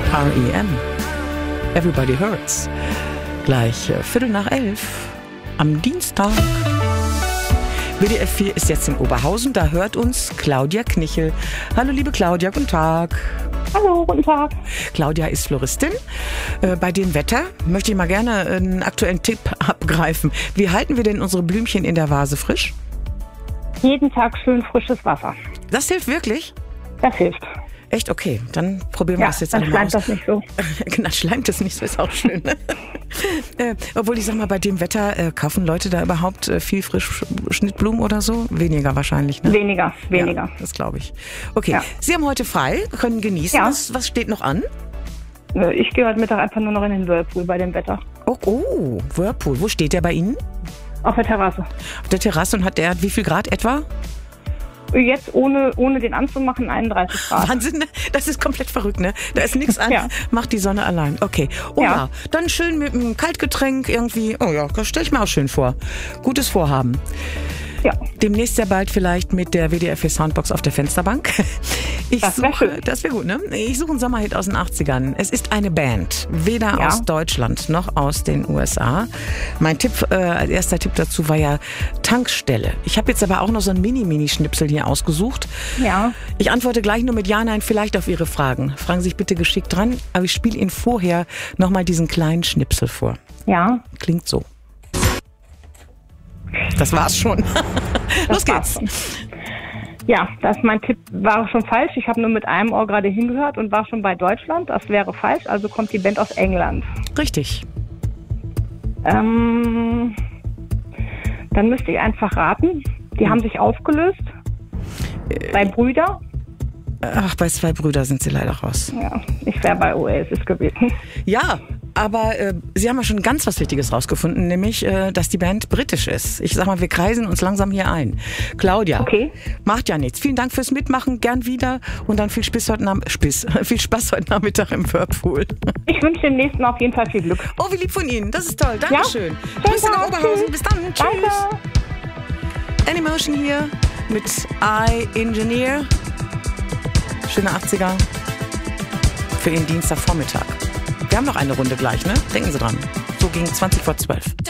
R.E.M. Everybody Hurts. Gleich 11:15 am Dienstag. WDR 4 ist jetzt in Oberhausen, da hört uns Claudia Knichel. Hallo liebe Claudia, guten Tag. Hallo, guten Tag. Claudia ist Floristin. Bei dem Wetter möchte ich mal gerne einen aktuellen Tipp abgreifen. Wie halten wir denn unsere Blümchen in der Vase frisch? Jeden Tag schön frisches Wasser. Das hilft wirklich? Das hilft. Echt? Okay, dann probieren wir das jetzt einmal aus. Dann schleimt das nicht so. Genau, schleimt das nicht so, ist auch schön. Ne? Obwohl, ich sag mal, bei dem Wetter kaufen Leute da überhaupt viel Frischschnittblumen oder so? Weniger wahrscheinlich, ne? Weniger. Ja, das glaube ich. Okay, ja. Sie haben heute frei, können genießen. Ja. Was steht noch an? Ich gehe heute Mittag einfach nur noch in den Whirlpool bei dem Wetter. Oh, Whirlpool. Wo steht der bei Ihnen? Auf der Terrasse. Auf der Terrasse, und hat der wie viel Grad etwa? Jetzt ohne den anzumachen 31 Grad. Wahnsinn, ne? Das ist komplett verrückt, ne? Da ist nichts an, Ja. Macht die Sonne allein. Okay. Oh ja, dann schön mit einem Kaltgetränk irgendwie. Oh ja, das stelle ich mir auch schön vor. Gutes Vorhaben. Ja. Demnächst ja bald vielleicht mit der WDR 4 Soundbox auf der Fensterbank. Das wäre gut, ne? Ich suche einen Sommerhit aus den 80ern. Es ist eine Band, weder aus Deutschland noch aus den USA. Mein Tipp, als erster Tipp dazu war ja Tankstelle. Ich habe jetzt aber auch noch so einen Mini-Schnipsel hier ausgesucht. Ja. Ich antworte gleich nur mit Ja, Nein, vielleicht auf Ihre Fragen. Fragen Sie sich bitte geschickt dran, aber ich spiele Ihnen vorher nochmal diesen kleinen Schnipsel vor. Ja. Klingt so. Das war's schon. Los geht's. Ja, mein Tipp war schon falsch. Ich habe nur mit einem Ohr gerade hingehört und war schon bei Deutschland. Das wäre falsch, also kommt die Band aus England. Richtig. Dann müsste ich einfach raten. Die haben sich aufgelöst. Bei Brüder. Ach, bei zwei Brüder sind sie leider raus. Ja, ich wäre bei Oasis gewesen. Ja, aber Sie haben ja schon ganz was Wichtiges rausgefunden, nämlich, dass die Band britisch ist. Ich sag mal, wir kreisen uns langsam hier ein. Claudia, macht ja nichts. Vielen Dank fürs Mitmachen, gern wieder und dann viel Spaß heute Nachmittag im Whirlpool. Ich wünsche dem Nächsten auf jeden Fall viel Glück. Oh, wie lieb von Ihnen, das ist toll. Dankeschön. Ja? Grüße nach Oberhausen, bis dann. Tschüss. Danke. Anymotion hier mit I-Engineer. Schöne 80er für Ihren Dienstagvormittag. Wir haben noch eine Runde gleich, ne? Denken Sie dran. So gegen 11:20.